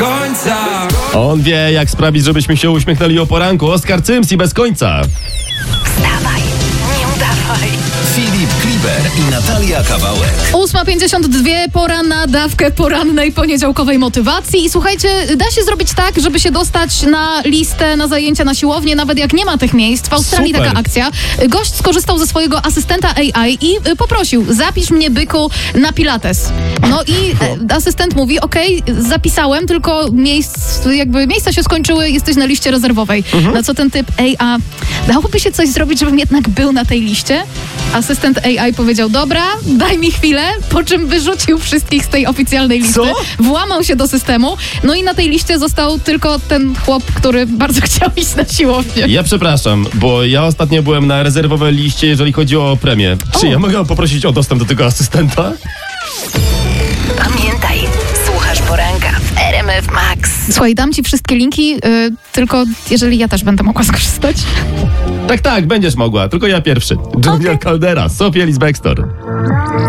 końca. On wie, jak sprawić, żebyśmy się uśmiechnęli o poranku. Oskar Cyms i bez końca. Wstawaj, nie udawaj. Filip Kliber i Natalia Kawałek. 8:52, pora na dawkę porannej poniedziałkowej motywacji. I słuchajcie, da się zrobić tak, żeby się dostać na listę, na zajęcia na siłownię, nawet jak nie ma tych miejsc. W Australii Super. taka akcja. Gość skorzystał ze swojego asystenta AI i poprosił: zapisz mnie, byku, na pilates. No i asystent mówi: okej, zapisałem, tylko miejsca się skończyły, jesteś na liście rezerwowej. Na co ten typ: a dałoby się coś zrobić, żebym jednak był na tej liście? Asystent AI powiedział: dobra, daj mi chwilę, po czym wyrzucił wszystkich z tej oficjalnej listy. Co? Włamał się do systemu, no i na tej liście został tylko ten chłop, który bardzo chciał iść na siłownię. Ja przepraszam, bo ja ostatnio byłem na rezerwowej liście, jeżeli chodzi o premię. Czy ja mogę poprosić o dostęp do tego asystenta? Pamiętaj, słuchasz poranka w RMF Max. Słuchaj, dam ci wszystkie linki, tylko jeżeli ja też będę mogła skorzystać. Tak, będziesz mogła, tylko ja pierwszy. Junior Caldera, Sofia Ellis-Bextor.